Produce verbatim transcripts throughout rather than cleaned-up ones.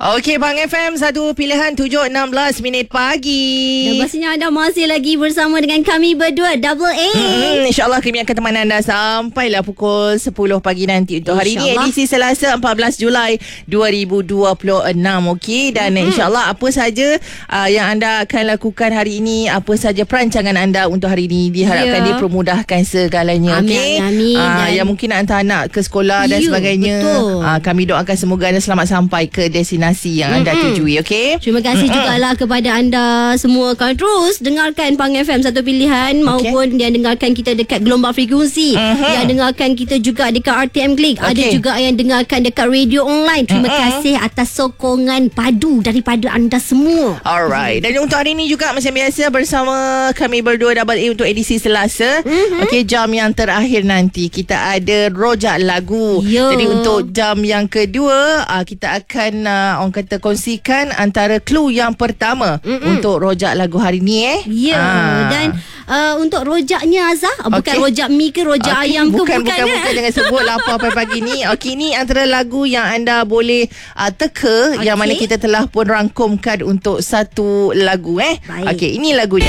Okey, Bang F M, satu pilihan tujuh enam belas minit pagi. Dan pastinya anda masih lagi bersama dengan kami berdua, Double A. Hmm, InsyaAllah kami akan temani anda sampailah pukul sepuluh pagi nanti. Untuk hari ini edisi Selasa empat belas Julai dua ribu dua puluh enam. Okey, dan hmm. insyaAllah apa saja uh, yang anda akan lakukan hari ini, apa saja perancangan anda untuk hari ini, diharapkan yeah. dipermudahkan segalanya. Okey, uh, yang mungkin nak hantar anak ke sekolah dan yeah, sebagainya, uh, kami doakan semoga anda selamat sampai ke destinasi yang anda mm-hmm. tujui. Okey, terima kasih mm-hmm. jugalah kepada anda semua. Kau terus dengarkan Pang F M, satu pilihan, maupun okay. yang dengarkan kita dekat gelombang frekuensi, mm-hmm. yang dengarkan kita juga dekat R T M Klik, okay. ada juga yang dengarkan dekat radio online. Terima mm-hmm. kasih atas sokongan padu daripada anda semua. Alright, dan untuk hari ini juga macam biasa bersama kami berdua Double A untuk edisi Selasa. mm-hmm. Okey, jam yang terakhir nanti kita ada rojak lagu. Yo. Jadi untuk jam yang kedua, uh, kita akan uh, orang kata kongsikan antara clue yang pertama mm-mm. untuk rojak lagu hari ni eh. Ya, yeah. ah. dan uh, untuk rojaknya Azah, bukan okay. rojak mi ke rojak okay. ayam ke, bukan bukan, bukan, eh? bukan jangan sebut lapar pagi-pagi ni. Okey, ni antara lagu yang anda boleh uh, teka, okay. yang mana kita telah pun rangkumkan untuk satu lagu eh. Okey, ini lagunya.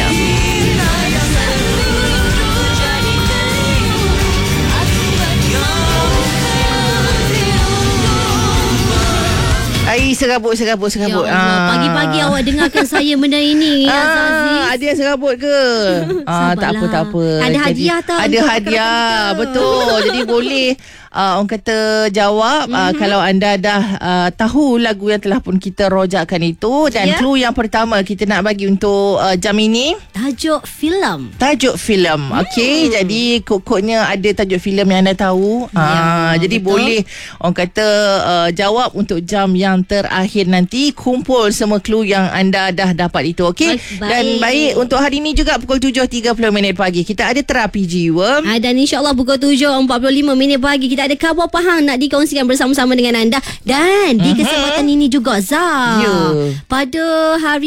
Ai, serabut, serabut, serabut. Ya Allah, ah. pagi-pagi awak dengarkan saya benda ini. Ah, ada yang serabut ke? ah, tak apa, tak apa. Ada hadiah tau. Ada hadiah, betul. Jadi boleh uh, orang kata jawab mm-hmm. uh, kalau anda dah uh, tahu lagu yang telah pun kita rojakkan itu. Dan yeah. clue yang pertama kita nak bagi untuk uh, jam ini, tajuk filem. Tajuk filem. Hmm. Okey, jadi kod-kodnya ada tajuk filem yang anda tahu. Ya, uh, jadi betul. Boleh orang kata uh, jawab untuk jam yang terakhir nanti. Kumpul semua clue yang anda dah dapat itu. Okey. Baik. Dan baik, untuk hari ini juga pukul tujuh tiga puluh minit pagi kita ada terapi jiwa. Ha, dan insyaAllah pukul tujuh empat puluh lima minit pagi kita ada khabar Pahang nak dikongsikan bersama-sama dengan anda. Dan uh-huh. di kesempatan ini juga Zah, yeah. pada hari